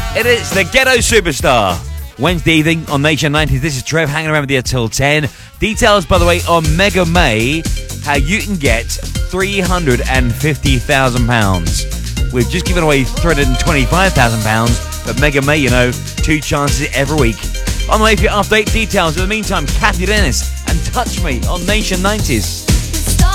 It is the Ghetto Superstar. Wednesday evening on Nation 90s. This is Trev hanging around with you till 10. Details, by the way, on Mega May, how you can get £350,000. We've just given away £325,000, but Mega May, 2 chances every week. On the way for your update details. In the meantime, Kathy Dennis and Touch Me on Nation 90s.